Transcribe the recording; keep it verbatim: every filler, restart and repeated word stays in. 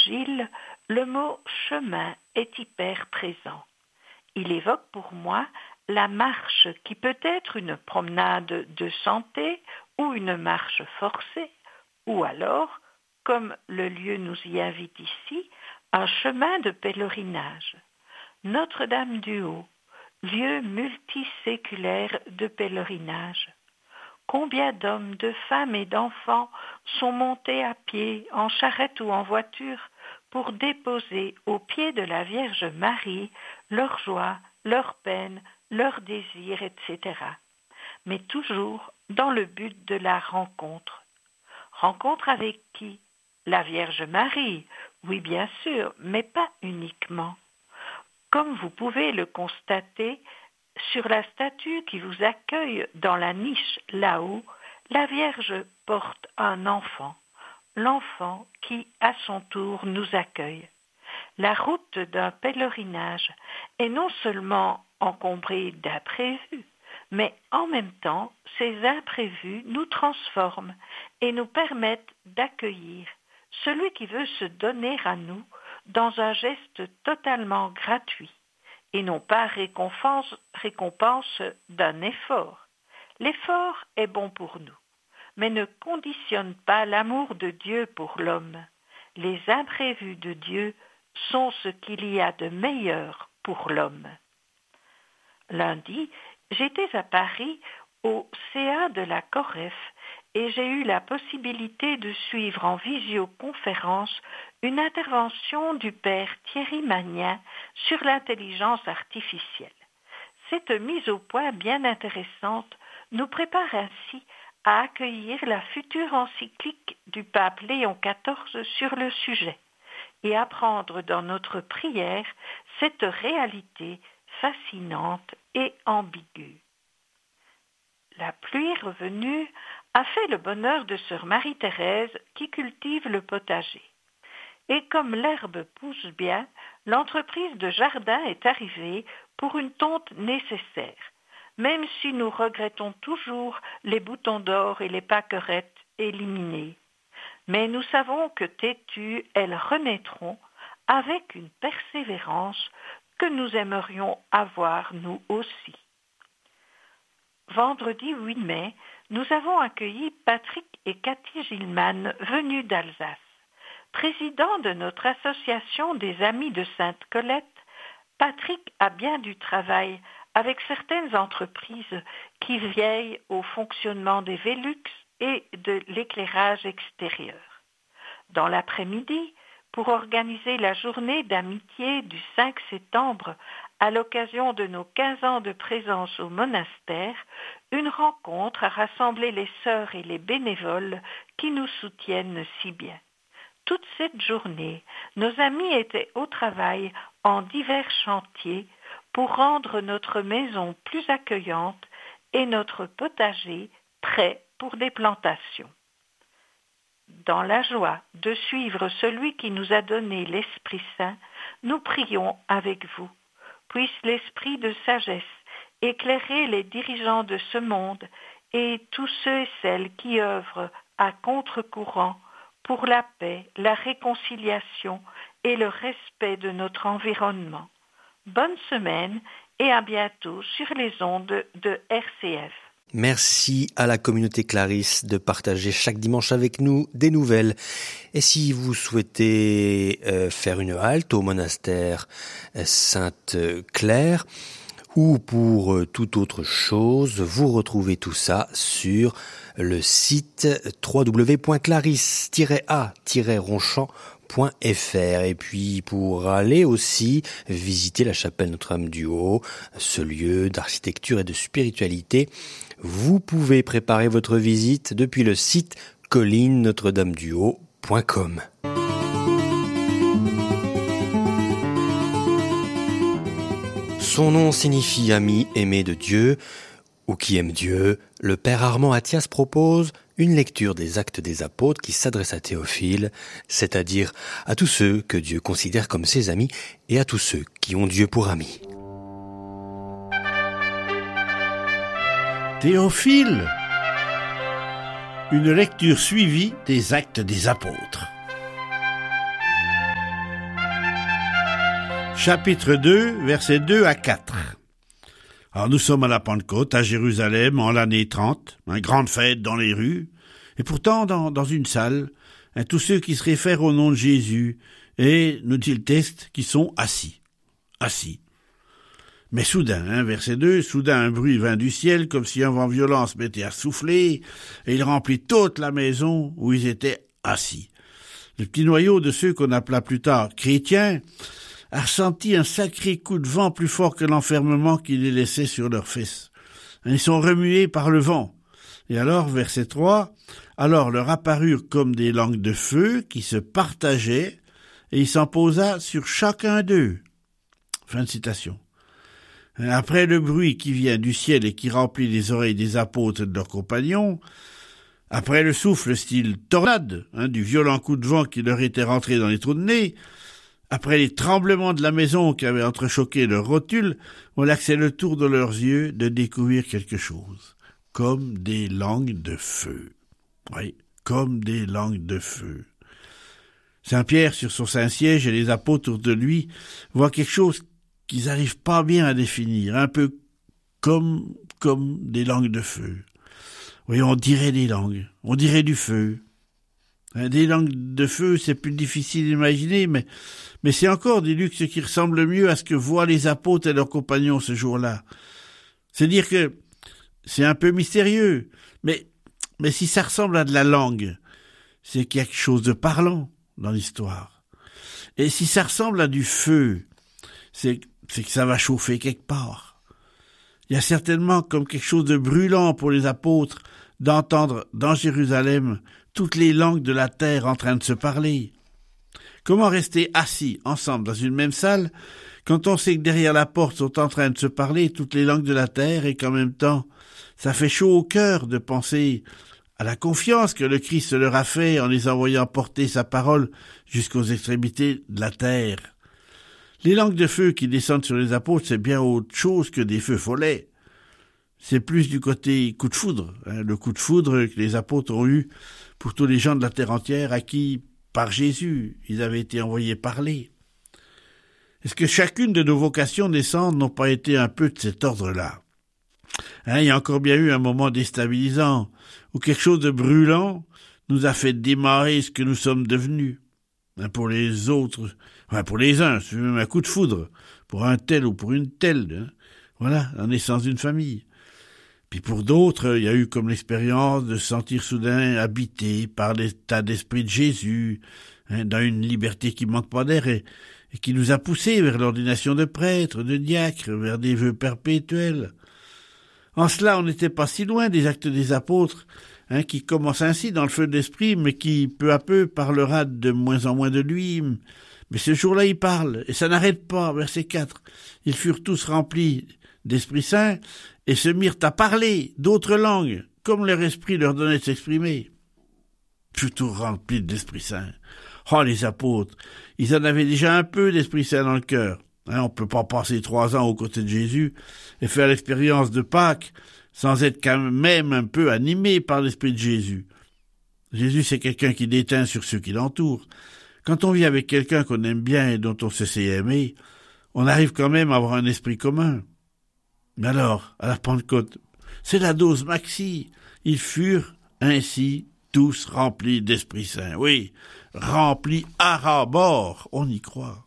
l'Évangile, le mot « chemin » est hyper présent. Il évoque pour moi la marche qui peut être une promenade de santé ou une marche forcée, ou alors, comme le lieu nous y invite ici, un chemin de pèlerinage. Notre-Dame-du-Haut, lieu multiséculaire de pèlerinage. Combien d'hommes, de femmes et d'enfants sont montés à pied, en charrette ou en voiture, pour déposer aux pieds de la Vierge Marie leur joie, leur peine, leurs désirs, et cetera. Mais toujours dans le but de la rencontre. Rencontre avec qui? La Vierge Marie, oui bien sûr, mais pas uniquement. Comme vous pouvez le constater, sur la statue qui vous accueille dans la niche là-haut, la Vierge porte un enfant, l'enfant qui, à son tour, nous accueille. La route d'un pèlerinage est non seulement encombrée d'imprévus, mais en même temps, ces imprévus nous transforment et nous permettent d'accueillir celui qui veut se donner à nous dans un geste totalement gratuit et non pas récompense, récompense d'un effort. L'effort est bon pour nous, mais ne conditionne pas l'amour de Dieu pour l'homme. Les imprévus de Dieu sont ce qu'il y a de meilleur pour l'homme. Lundi, j'étais à Paris au C A de la Coref et j'ai eu la possibilité de suivre en visioconférence une intervention du père Thierry Magnin sur l'intelligence artificielle. Cette mise au point bien intéressante nous prépare ainsi à accueillir la future encyclique du pape Léon quatorze sur le sujet et à prendre dans notre prière cette réalité fascinante et ambiguë. La pluie revenue a fait le bonheur de sœur Marie-Thérèse qui cultive le potager. Et comme l'herbe pousse bien, l'entreprise de jardin est arrivée pour une tonte nécessaire, même si nous regrettons toujours les boutons d'or et les pâquerettes éliminées. Mais nous savons que têtues, elles renaîtront avec une persévérance que nous aimerions avoir nous aussi. Vendredi huit mai, nous avons accueilli Patrick et Cathy Gilman venus d'Alsace. Président de notre association des Amis de Sainte-Colette, Patrick a bien du travail avec certaines entreprises qui veillent au fonctionnement des Velux et de l'éclairage extérieur. Dans l'après-midi, pour organiser la journée d'amitié du cinq septembre à l'occasion de nos quinze ans de présence au monastère, une rencontre a rassemblé les sœurs et les bénévoles qui nous soutiennent si bien. Toute cette journée, nos amis étaient au travail en divers chantiers pour rendre notre maison plus accueillante et notre potager prêt pour des plantations. Dans la joie de suivre celui qui nous a donné l'Esprit Saint, nous prions avec vous. Puisse l'Esprit de sagesse éclairer les dirigeants de ce monde et tous ceux et celles qui œuvrent à contre-courant pour la paix, la réconciliation et le respect de notre environnement. Bonne semaine et à bientôt sur les ondes de R C F. Merci à la communauté Clarisse de partager chaque dimanche avec nous des nouvelles. Et si vous souhaitez euh, faire une halte au monastère Sainte-Claire ou pour euh, toute autre chose, vous retrouvez tout ça sur le site w w w point clarisse tiret a tiret ronchamp point f r. Et puis pour aller aussi visiter la chapelle Notre-Dame-du-Haut, ce lieu d'architecture et de spiritualité, vous pouvez préparer votre visite depuis le site colline notre dame du haut point com. Son nom signifie ami aimé de Dieu ou qui aime Dieu. Le père Armand Athias propose une lecture des Actes des Apôtres qui s'adresse à Théophile, c'est-à-dire à tous ceux que Dieu considère comme ses amis et à tous ceux qui ont Dieu pour amis. Théophile, une lecture suivie des Actes des Apôtres. Chapitre deux, versets deux à quatre. Alors nous sommes à la Pentecôte, à Jérusalem, en l'année trente, une grande fête dans les rues, et pourtant dans, dans une salle, hein, tous ceux qui se réfèrent au nom de Jésus, et, nous dit le texte, qui sont assis. Assis. Mais soudain, hein, verset deux, soudain un bruit vint du ciel, comme si un vent violent se mettait à souffler, et il remplit toute la maison où ils étaient assis. Le petit noyau de ceux qu'on appela plus tard chrétiens a ressenti un sacré coup de vent plus fort que l'enfermement qui les laissait sur leurs fesses. Ils sont remués par le vent. Et alors, verset trois, alors leur apparurent comme des langues de feu qui se partageaient, et il s'en posa sur chacun d'eux. Fin de citation. Après le bruit qui vient du ciel et qui remplit les oreilles des apôtres et de leurs compagnons, après le souffle style tornade, hein, du violent coup de vent qui leur était rentré dans les trous de nez, après les tremblements de la maison qui avaient entrechoqué leurs rotules, voilà que c'est le tour de leurs yeux de découvrir quelque chose, comme des langues de feu. Oui, comme des langues de feu. Saint-Pierre, sur son Saint-Siège, et les apôtres autour de lui, voient quelque chose qu'ils n'arrivent pas bien à définir, un peu comme, comme des langues de feu. Oui, on dirait des langues, on dirait du feu. Des langues de feu, c'est plus difficile d'imaginer, mais, mais c'est encore des luxes qui ressemblent le mieux à ce que voient les apôtres et leurs compagnons ce jour-là. C'est dire que c'est un peu mystérieux, mais, mais si ça ressemble à de la langue, c'est quelque chose de parlant dans l'histoire. Et si ça ressemble à du feu, c'est, c'est que ça va chauffer quelque part. Il y a certainement comme quelque chose de brûlant pour les apôtres d'entendre dans Jérusalem toutes les langues de la terre en train de se parler. Comment rester assis ensemble dans une même salle quand on sait que derrière la porte sont en train de se parler toutes les langues de la terre et qu'en même temps, ça fait chaud au cœur de penser à la confiance que le Christ leur a fait en les envoyant porter sa parole jusqu'aux extrémités de la terre. Les langues de feu qui descendent sur les apôtres, c'est bien autre chose que des feux follets. C'est plus du côté coup de foudre, hein, le coup de foudre que les apôtres ont eu pour tous les gens de la terre entière à qui, par Jésus, ils avaient été envoyés parler. Est-ce que chacune de nos vocations naissantes n'ont pas été un peu de cet ordre-là? Hein, il y a encore bien eu un moment déstabilisant, où quelque chose de brûlant nous a fait démarrer ce que nous sommes devenus. Hein, pour les autres, enfin pour les uns, c'est même un coup de foudre, pour un tel ou pour une telle, hein, voilà, la naissance d'une famille. Puis pour d'autres, il y a eu comme l'expérience de se sentir soudain habité par l'état d'esprit de Jésus, hein, dans une liberté qui manque pas d'air et, et qui nous a poussés vers l'ordination de prêtres, de diacres, vers des vœux perpétuels. En cela, on n'était pas si loin des actes des apôtres, hein, qui commencent ainsi dans le feu de l'esprit, mais qui, peu à peu, parlera de moins en moins de lui. Mais ce jour-là, il parle, et ça n'arrête pas, verset quatre. Ils furent tous remplis d'Esprit Saint, et se mirent à parler d'autres langues, comme leur esprit leur donnait de s'exprimer. Plutôt remplis d'Esprit Saint. Oh, les apôtres, ils en avaient déjà un peu d'Esprit Saint dans le cœur. Hein, on peut pas passer trois ans aux côtés de Jésus et faire l'expérience de Pâques sans être quand même un peu animé par l'Esprit de Jésus. Jésus, c'est quelqu'un qui déteint sur ceux qui l'entourent. Quand on vit avec quelqu'un qu'on aime bien et dont on se sait aimer, on arrive quand même à avoir un esprit commun. Mais alors, à la Pentecôte, c'est la dose maxi. Ils furent ainsi tous remplis d'Esprit Saint. Oui, remplis à ras-bord, on y croit.